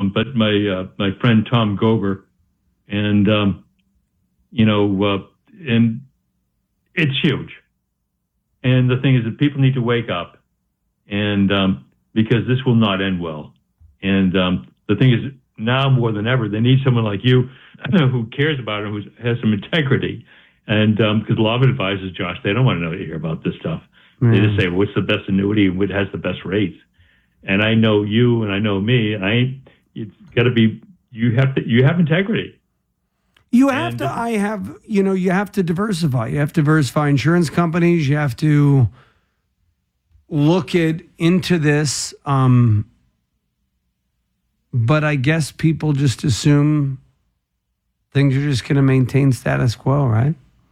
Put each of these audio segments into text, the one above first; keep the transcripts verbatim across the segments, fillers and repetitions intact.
um, but my uh, my friend Tom Gober, and um, you know, uh, and it's huge. And the thing is that people need to wake up, and um, because this will not end well. And um, the thing is, now more than ever, they need someone like you who cares about it, who has some integrity. And because um, a lot of advisors, Josh, they don't want to know hear about this stuff. Mm. They just say, well, what's the best annuity and what has the best rates? And I know you, and I know me. And I, it's got to be you have to you have integrity. You have and, to. I have. You know, you have to diversify. You have to diversify insurance companies. You have to look at into this. Um, but I guess people just assume things are just going to maintain status quo, right?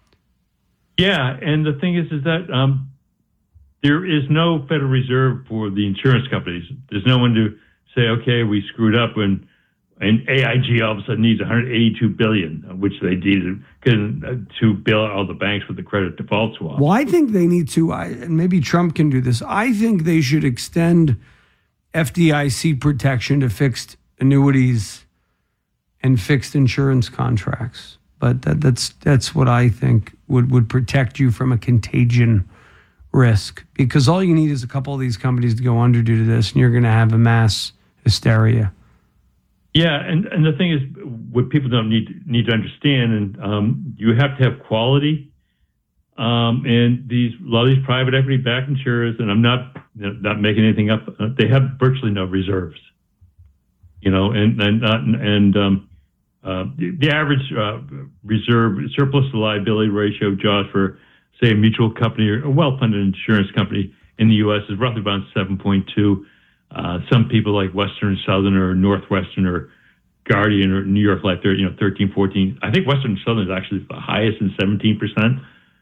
Yeah, and the thing is, is that um, there is no Federal Reserve for the insurance companies. There's no one to say, okay, we screwed up, and and A I G all of a sudden needs one hundred eighty-two billion dollars, which they did to bail out all the banks with the credit default swap. Well, I think they need to, I, and maybe Trump can do this. I think they should extend F D I C protection to fixed annuities and fixed insurance contracts. But that, that's that's what I think would, would protect you from a contagion risk. Because all you need is a couple of these companies to go under due to this, and you're going to have a mass hysteria. Yeah, and, and the thing is, what people don't need need to understand, and um, you have to have quality. Um, and these a lot of these private equity-backed insurers, and I'm not you know, not making anything up, uh, they have virtually no reserves. You know, and and not, and um, uh, the, the average uh, reserve surplus to liability ratio, Josh, for say a mutual company or a well-funded insurance company in the U S is roughly about seven point two. Uh, some people like Western Southern or Northwestern or Guardian or New York Life, they're, you know, thirteen, fourteen. I think Western Southern is actually the highest in seventeen percent.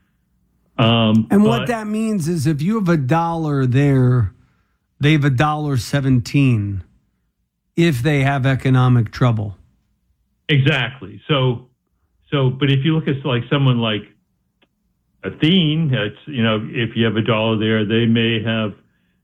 Um, and what that means is if you have a dollar there, they have a dollar seventeen if they have economic trouble. Exactly. So, so, but if you look at like someone like Athene, it's, you know, if you have a dollar there, they may have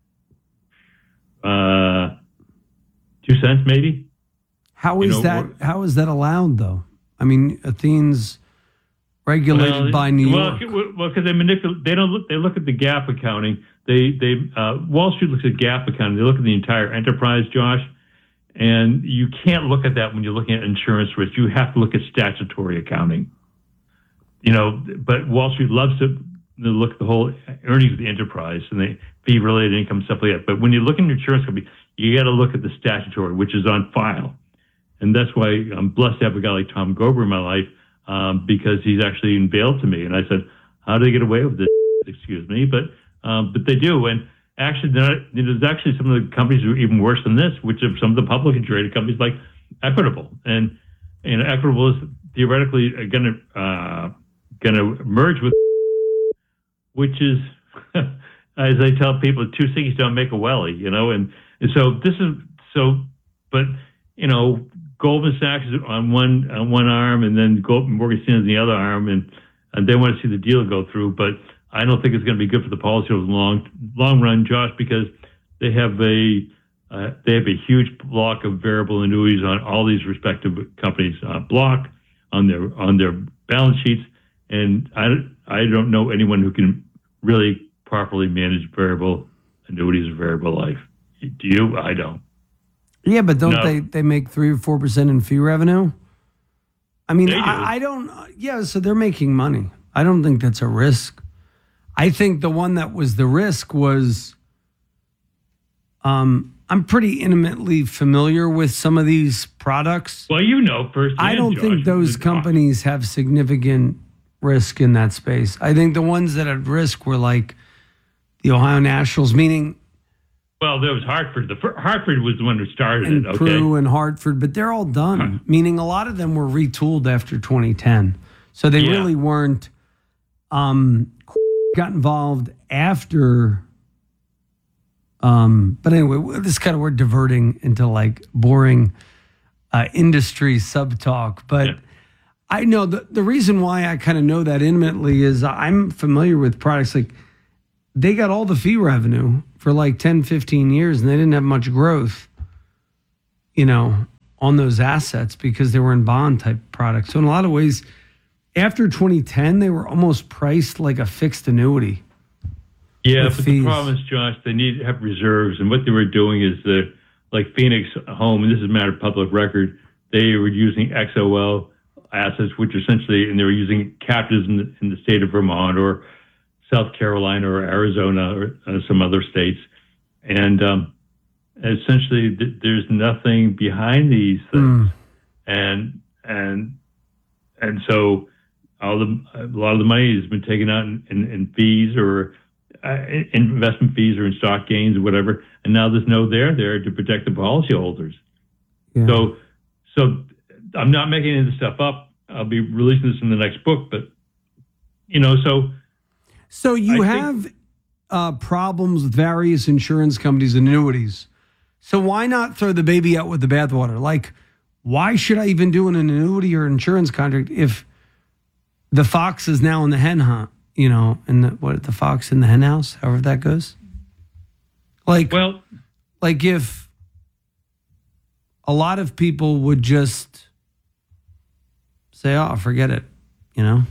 Uh, two cents maybe. How is you know, that? How is that allowed though? I mean, Athene's regulated well, by New York. Well, because they manipulate. They don't look. They look at the GAAP accounting. They they uh, Wall Street looks at GAAP accounting. They look at the entire enterprise, Josh. And you can't look at that when you're looking at insurance risk. You have to look at statutory accounting. You know, but Wall Street loves to look at the whole earnings of the enterprise and the fee-related income, stuff like that. But when you look at an insurance company, you got to look at the statutory, which is on file. And that's why I'm blessed to have a guy like Tom Gober in my life, um, because he's actually unveiled to me. And I said, how do they get away with this? Excuse me. But um, but they do. And actually, there's actually some of the companies who are even worse than this, which are some of the publicly traded companies like Equitable. And, and Equitable is theoretically going to uh, going to merge with, which is, as I tell people, two sinkies don't make a welly, you know, and, and so this is so, but you know, Goldman Sachs is on one on one arm, and then Goldman Morgan Stanley on the other arm, and, and they want to see the deal go through. But I don't think it's going to be good for the policyholders in the long long run, Josh, because they have a uh, they have a huge block of variable annuities on all these respective companies' uh, block on their on their balance sheets, and I I don't know anyone who can really properly manage variable annuities or variable life. Do you? I don't. Yeah, but don't no. they, they make three or four percent in fee revenue? I mean, do. I, I don't. Yeah, so they're making money. I don't think that's a risk. I think the one that was the risk was. Um, I'm pretty intimately familiar with some of these products. Well, you know, first. I don't Josh, think those companies have significant risk in that space. I think the ones that had risk were like the Ohio Nationals, meaning. Well, there was Hartford. The Hartford was the one who started and it. Okay, Prue and Hartford, but they're all done. Huh. Meaning, a lot of them were retooled after twenty ten, so they yeah. really weren't. Um, got involved after. Um, but anyway, this kind of we're diverting into like boring uh, industry sub talk, but. Yeah. I know the, the reason why I kind of know that intimately is I'm familiar with products like they got all the fee revenue for like ten, fifteen years and they didn't have much growth, you know, on those assets because they were in bond type products. So in a lot of ways, after twenty ten, they were almost priced like a fixed annuity. Yeah, with but fees. the problem is, Josh, they need to have reserves. And what they were doing is the, like Phoenix Home, and this is a matter of public record, they were using X O L assets, which essentially, and they were using captives in the, in the state of Vermont or South Carolina or Arizona or uh, some other states. And um, essentially, th- there's nothing behind these things. Mm. And, and, and so all the, a lot of the money has been taken out in, in, in fees or uh, in investment fees or in stock gains or whatever. And now there's no there there to protect the policyholders. Yeah. So, so I'm not making any of this stuff up. I'll be releasing this in the next book, but you know, so. So you I have think, uh, problems with various insurance companies and annuities. So why not throw the baby out with the bathwater? Like, why should I even do an annuity or insurance contract if the fox is now in the hen hunt? You know, in the what the fox in the hen house, however that goes. Like, well, like if a lot of people would just say, "Oh, forget it," you know.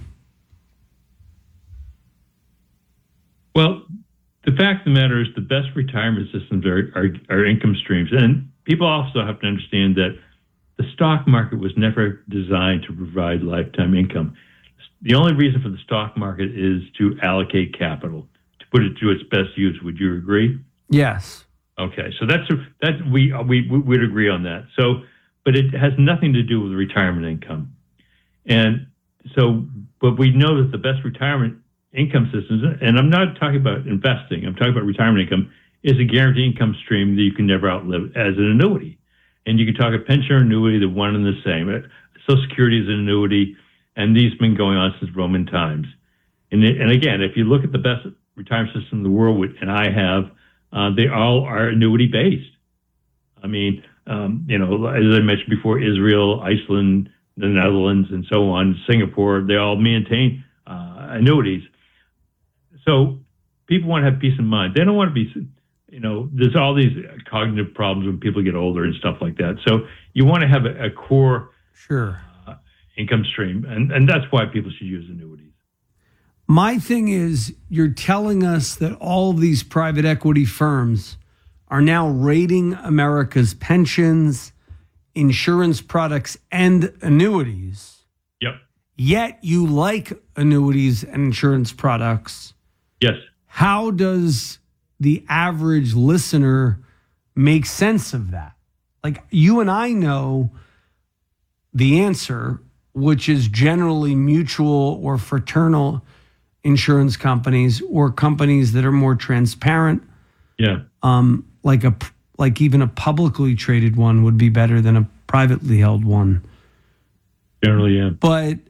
Well, the fact of the matter is the best retirement systems are, are, are income streams. And people also have to understand that the stock market was never designed to provide lifetime income. The only reason for the stock market is to allocate capital, to put it to its best use. Would you agree? Yes. Okay. So that's, that we, we, we would agree on that. So, but it has nothing to do with retirement income. And so, but we know that the best retirement income systems, and I'm not talking about investing, I'm talking about retirement income, is a guaranteed income stream that you can never outlive as an annuity. And you can talk a pension or annuity, the one and the same. Social Security is an annuity, and these have been going on since Roman times. And, and again, if you look at the best retirement system in the world, and I have, uh, they all are annuity based. I mean, um, you know, as I mentioned before, Israel, Iceland, the Netherlands, and so on, Singapore, they all maintain uh, annuities. So people want to have peace of mind. They don't want to be, you know, there's all these cognitive problems when people get older and stuff like that. So you want to have a, a core sure uh, income stream. And, and that's why people should use annuities. My thing is, you're telling us that all of these private equity firms are now rating America's pensions, insurance products, and annuities. Yep. Yet you like annuities and insurance products. Yes. How does the average listener make sense of that? Like, you and I know the answer, which is generally mutual or fraternal insurance companies or companies that are more transparent. Yeah. Um, like a like even a publicly traded one would be better than a privately held one. Generally, yeah. But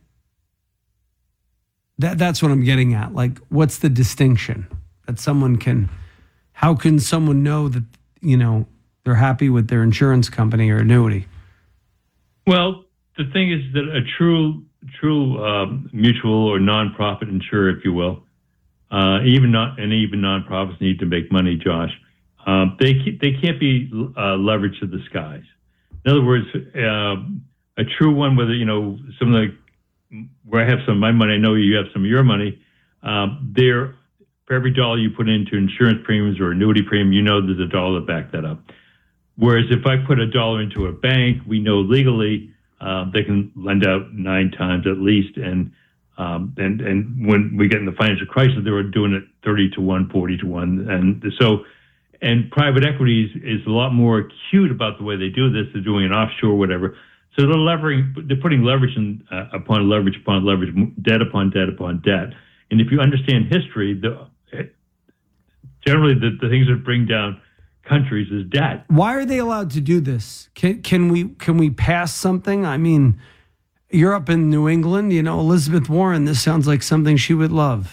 That that's what I'm getting at. Like, what's the distinction that someone can, how can someone know that, you know, they're happy with their insurance company or annuity? Well, the thing is that a true, true um, mutual or nonprofit insurer, if you will, uh, even not, and even nonprofits need to make money, Josh. Um, they, they can't be uh, leveraged to the skies. In other words, uh, a true one, whether, you know, some of the, where I have some of my money, I know you have some of your money. Um, there, for every dollar you put into insurance premiums or annuity premium, you know there's a dollar to back that up. Whereas if I put a dollar into a bank, we know legally uh, they can lend out nine times at least. And um, and and when we get in the financial crisis, they were doing it thirty to one, forty to one, and so. And private equities is a lot more acute about the way they do this. They're doing it offshore, whatever. So they're levering, they're putting leverage in, uh, upon leverage upon leverage, debt upon debt upon debt. And if you understand history, the generally the, the things that bring down countries is debt. Why are they allowed to do this? Can can we can we pass something? I mean, you're up in New England, you know, Elizabeth Warren. This sounds like something she would love.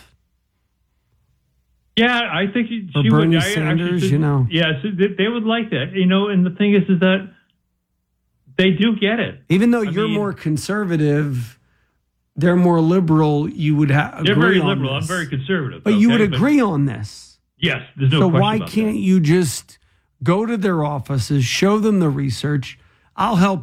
Yeah, I think she, or she Bernie would. Sanders, I, I, you know. Yeah, so they, they would like that, you know. And the thing is, is that they do get it. Even though I you're mean, more conservative, they're more liberal. You would have. They're very liberal. I'm very conservative. But okay? you would but, agree on this. Yes, there's no so question why about can't that. you just go to their offices, show them the research? I'll help